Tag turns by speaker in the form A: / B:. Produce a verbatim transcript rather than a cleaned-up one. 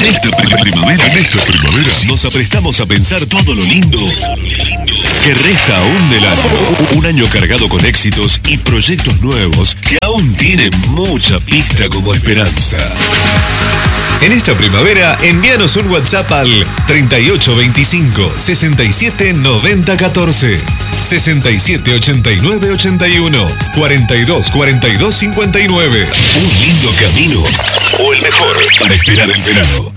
A: En esta primavera, en esta primavera, nos aprestamos a pensar todo lo lindo que resta aún del año. Un año cargado con éxitos y proyectos nuevos que aún tienen mucha pista como esperanza. En esta primavera, envíanos un WhatsApp al treinta y ocho veinticinco, sesenta y siete noventa catorce, sesenta y siete ochenta y nueve ochenta y uno, cuarenta y dos cuarenta y dos cincuenta y nueve. Un lindo camino o el mejor para esperar el verano.